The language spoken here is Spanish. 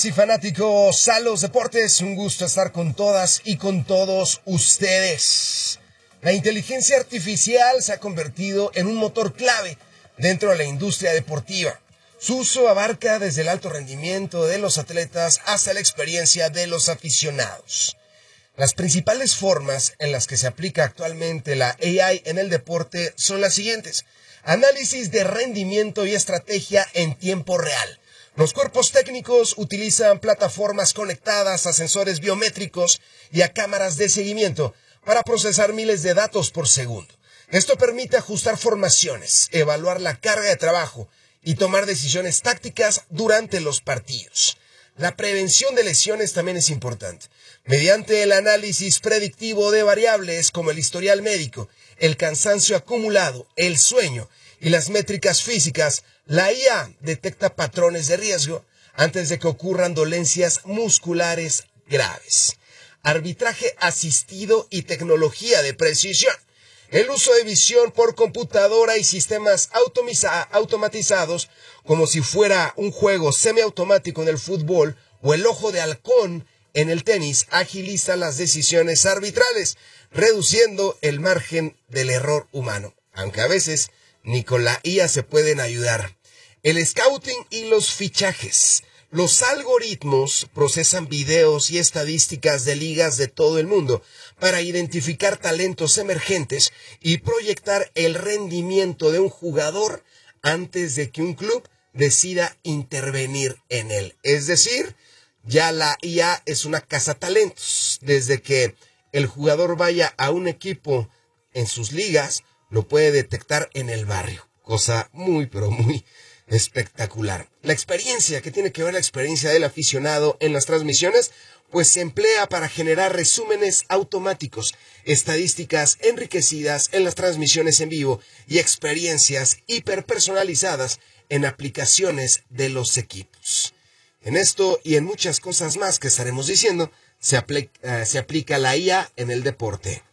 Sí, fanáticos a los deportes, un gusto estar con todas y con todos ustedes. La inteligencia artificial se ha convertido en un motor clave dentro de la industria deportiva. Su uso abarca desde el alto rendimiento de los atletas hasta la experiencia de los aficionados. Las principales formas en las que se aplica actualmente la AI en el deporte son las siguientes: análisis de rendimiento y estrategia en tiempo real. Los cuerpos técnicos utilizan plataformas conectadas a sensores biométricos y a cámaras de seguimiento para procesar miles de datos por segundo. Esto permite ajustar formaciones, evaluar la carga de trabajo y tomar decisiones tácticas durante los partidos. La prevención de lesiones también es importante. Mediante el análisis predictivo de variables como el historial médico, el cansancio acumulado, el sueño y las métricas físicas, la IA detecta patrones de riesgo antes de que ocurran dolencias musculares graves. Arbitraje asistido y tecnología de precisión. El uso de visión por computadora y sistemas automatizados, como si fuera un juego semiautomático en el fútbol o el ojo de halcón en el tenis, agiliza las decisiones arbitrales, reduciendo el margen del error humano, aunque a veces ni con la IA se pueden ayudar. El scouting y los fichajes. Los algoritmos procesan videos y estadísticas de ligas de todo el mundo para identificar talentos emergentes y proyectar el rendimiento de un jugador antes de que un club decida intervenir en él. Es decir, ya la IA es una cazatalentos. Desde que el jugador vaya a un equipo en sus ligas, lo puede detectar en el barrio. Cosa muy, pero muy espectacular. La experiencia, que tiene que ver la experiencia del aficionado en las transmisiones, pues se emplea para generar resúmenes automáticos, estadísticas enriquecidas en las transmisiones en vivo y experiencias hiperpersonalizadas en aplicaciones de los equipos. En esto y en muchas cosas más que estaremos diciendo, se aplica la IA en el deporte.